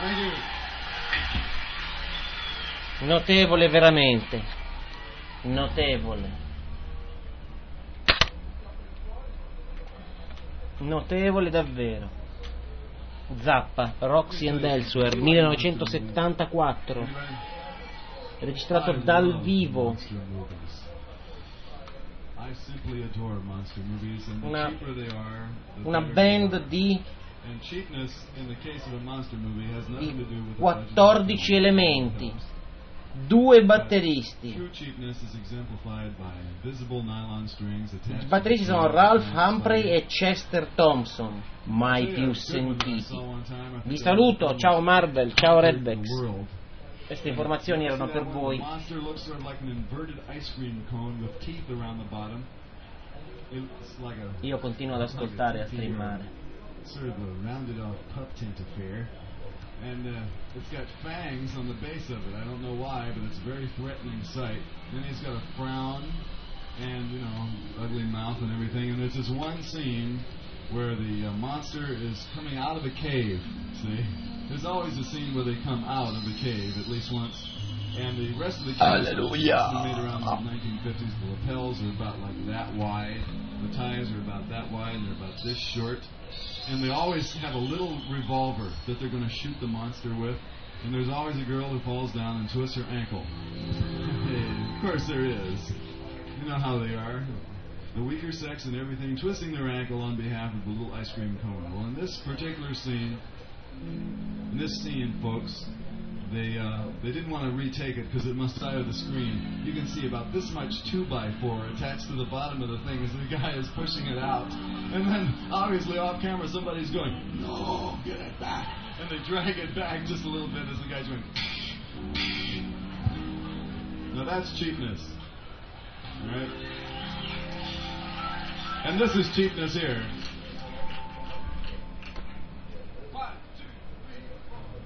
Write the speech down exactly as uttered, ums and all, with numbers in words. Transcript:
Notevole veramente. Notevole. Notevole davvero. Zappa, Roxy and Elsewhere, millenovecentosettantaquattro. Registrato dal vivo. Una, una band di, di quattordici elementi, due batteristi. I batteristi sono Ralph Humphrey e Chester Thompson, mai più sentiti. Vi saluto, ciao Marvel, ciao Redbacks. Queste informazioni erano per voi. Io continuo ad ascoltare e a streamare. And uh, it's got fangs on the base of it. I don't know why, but it's a very threatening sight. Then he's got a frown and, you know, ugly mouth and everything. And there's this one scene where the uh, monster is coming out of a cave, see? There's always a scene where they come out of the cave, at least once. And the rest of the cave is made around the nineteen fifties. The lapels are about like that wide. The ties are about that wide, and they're about this short. And they always have a little revolver that they're going to shoot the monster with. And there's always a girl who falls down and twists her ankle. Of course there is. You know how they are. The weaker sex and everything, twisting their ankle on behalf of the little ice cream cone. Well, in this particular scene, in this scene, folks, they uh, they didn't want to retake it because it must die of the screen. You can see about this much two by four attached to the bottom of the thing as the guy is pushing it out. And then, obviously, off camera, somebody's going, "No, get it back." And they drag it back just a little bit as the guy's going. Now that's cheapness. All right? And this is cheapness here.